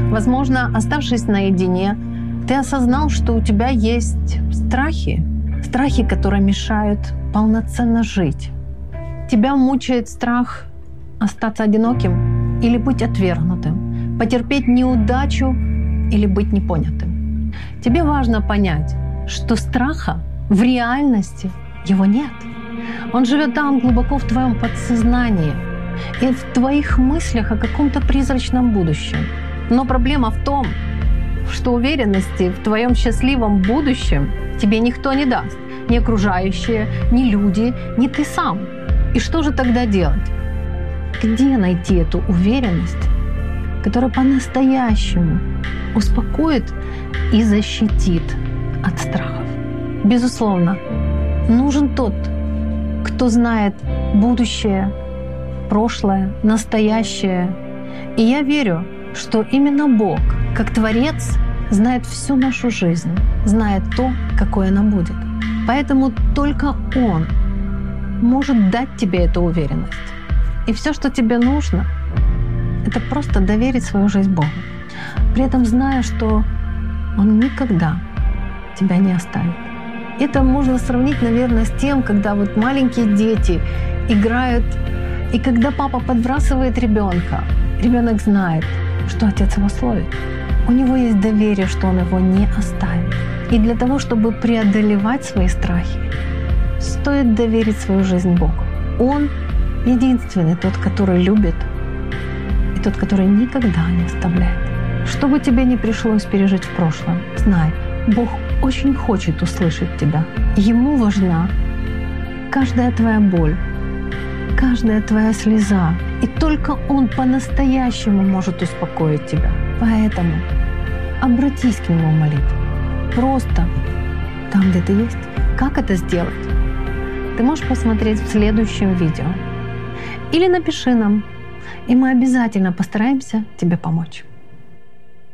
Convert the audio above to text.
Возможно, оставшись наедине, ты осознал, что у тебя есть страхи, которые мешают полноценно жить. Тебя мучает страх остаться одиноким или быть отвергнутым, потерпеть неудачу или быть непонятым. Тебе важно понять, что страха в реальности его нет. Он живет там глубоко в твоем подсознании и в твоих мыслях о каком-то призрачном будущем. Но проблема в том, что уверенности в твоем счастливом будущем тебе никто не даст. Ни окружающие, ни люди, ни ты сам. И что же тогда делать? Где найти эту уверенность, которая по-настоящему успокоит и защитит от страхов? Безусловно, нужен тот, кто знает будущее, прошлое, настоящее. И я верю, что именно Бог, как Творец, знает всю нашу жизнь, знает то, какой она будет. Поэтому только Он может дать тебе эту уверенность. И все, что тебе нужно, это просто доверить свою жизнь Богу. При этом зная, что Он никогда тебя не оставит. Это можно сравнить, наверное, с тем, когда вот маленькие дети играют, и когда папа подбрасывает ребенка, ребенок знает, что отец его словит. У него есть доверие, что он его не оставит. И для того, чтобы преодолевать свои страхи, стоит доверить свою жизнь Богу. Он единственный, тот, который любит, и тот, который никогда не оставляет. Что бы тебе ни пришлось пережить в прошлом, знай, Бог очень хочет услышать тебя. Ему важна каждая твоя боль, каждая твоя слеза. И только Он по-настоящему может успокоить тебя. Поэтому обратись к Нему в молитве. Просто там, где ты есть. Как это сделать? Ты можешь посмотреть в следующем видео. Или напиши нам, и мы обязательно постараемся тебе помочь.